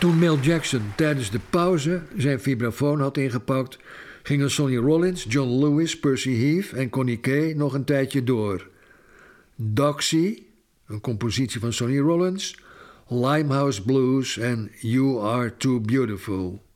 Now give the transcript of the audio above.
Toen Mel Jackson tijdens de pauze zijn vibrafoon had ingepakt, gingen Sonny Rollins, John Lewis, Percy Heath en Connie Kay nog een tijdje door. Doxy, een compositie van Sonny Rollins, Limehouse Blues en You Are Too Beautiful.